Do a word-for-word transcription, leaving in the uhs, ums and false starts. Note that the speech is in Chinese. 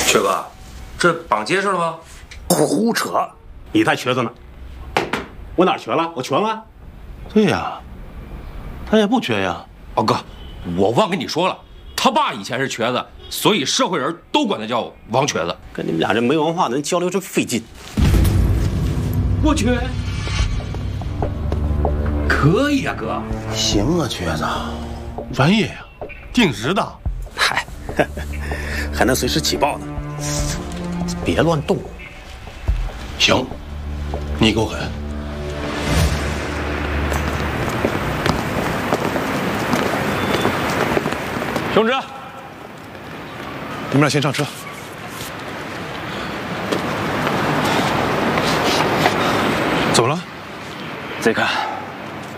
薛哥，这绑结实了吗？ 胡扯！你才瘸子呢！我哪瘸了？我瘸吗？ 对呀，他也不瘸呀。 哦哥，我忘跟你说了，他爸以前是瘸子，所以社会人都管他叫王瘸子。 跟你们俩这没文化的人交流真费劲。 我瘸，可以啊哥。 行啊，瘸子，专业呀，定时的。 嗨，还能随时起爆呢。别乱动。 行，你够狠。 兄侄，你们俩先上车。怎么了？ 再看。